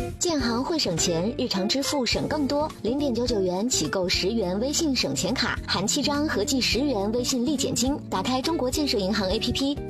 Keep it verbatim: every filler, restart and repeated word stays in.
建行会省钱，日常支付省更多。零点九九元起购十元微信省钱卡，含七张合计十元微信立减金。打开中国建设银行 A P P。